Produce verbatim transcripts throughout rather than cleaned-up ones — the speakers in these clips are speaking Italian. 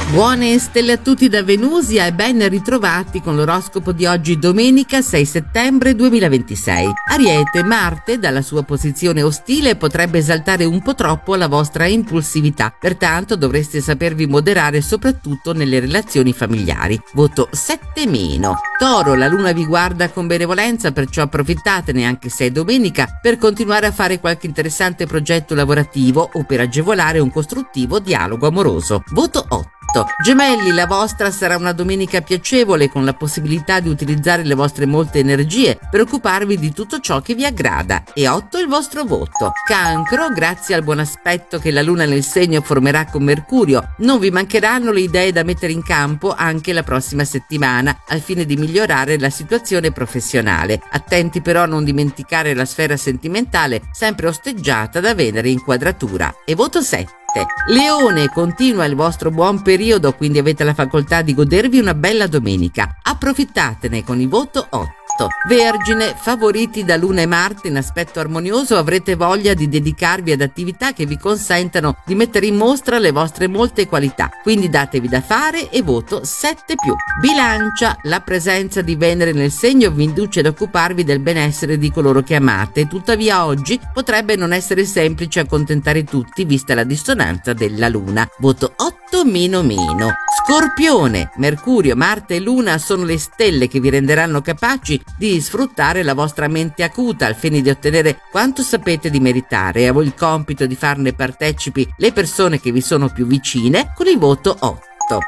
Buone stelle a tutti da Venusia e ben ritrovati con l'oroscopo di oggi, domenica sei settembre duemilaventisei. Ariete, Marte dalla sua posizione ostile potrebbe esaltare un po' troppo la vostra impulsività, pertanto dovreste sapervi moderare soprattutto nelle relazioni familiari. Voto sette meno. Toro, la luna vi guarda con benevolenza, perciò approfittatene anche se è domenica per continuare a fare qualche interessante progetto lavorativo o per agevolare un costruttivo dialogo amoroso. Voto otto. Gemelli, la vostra sarà una domenica piacevole con la possibilità di utilizzare le vostre molte energie per occuparvi di tutto ciò che vi aggrada. E otto il vostro voto. Cancro, grazie al buon aspetto che la luna nel segno formerà con Mercurio, non vi mancheranno le idee da mettere in campo anche la prossima settimana al fine di migliorare la situazione professionale. Attenti però a non dimenticare la sfera sentimentale, sempre osteggiata da Venere in quadratura. E voto sette. Leone, continua il vostro buon periodo, quindi avete la facoltà di godervi una bella domenica. Approfittatene con il voto otto. Vergine, favoriti da Luna e Marte in aspetto armonioso, avrete voglia di dedicarvi ad attività che vi consentano di mettere in mostra le vostre molte qualità, quindi datevi da fare e voto sette più. Bilancia, la presenza di Venere nel segno vi induce ad occuparvi del benessere di coloro che amate, tuttavia oggi potrebbe non essere semplice accontentare tutti vista la dissonanza della Luna. Voto otto meno meno. Scorpione, Mercurio, Marte e Luna sono le stelle che vi renderanno capaci di sfruttare la vostra mente acuta al fine di ottenere quanto sapete di meritare. A voi il compito di farne partecipi le persone che vi sono più vicine con il voto otto.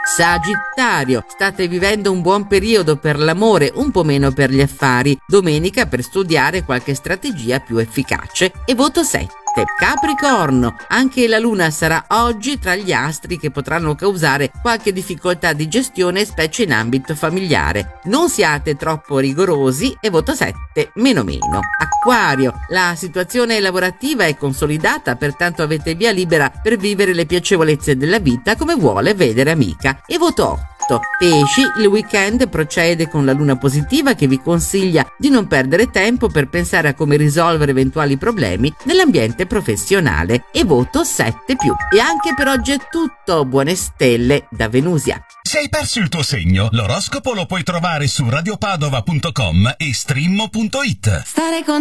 Sagittario, state vivendo un buon periodo per l'amore, un po' meno per gli affari. Domenica per studiare qualche strategia più efficace. E voto sette. Capricorno, anche la luna sarà oggi tra gli astri che potranno causare qualche difficoltà di gestione, specie in ambito familiare. Non siate troppo rigorosi e voto sette meno meno. Acquario, la situazione lavorativa è consolidata, pertanto avete via libera per vivere le piacevolezze della vita come vuole Venere amica. E voto otto. Pesci, il weekend procede con la luna positiva che vi consiglia di non perdere tempo per pensare a come risolvere eventuali problemi nell'ambiente professionale. E voto sette più. E anche per oggi è tutto. Buone stelle da Venusia. Se hai perso il tuo segno, l'oroscopo lo puoi trovare su radiopadova punto com e streammo punto it. Stare con